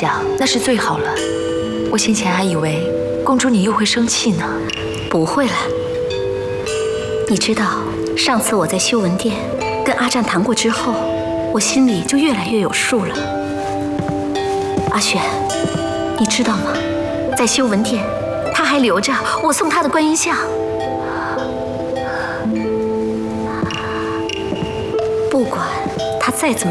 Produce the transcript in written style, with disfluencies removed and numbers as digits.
想，那是最好了。我先前还以为公主你又会生气呢。 不会了。你知道，上次我在修文殿跟阿战谈过之后，我心里就越来越有数了。阿玄，你知道吗？在修文殿，他还留着我送他的观音像。不管他再怎么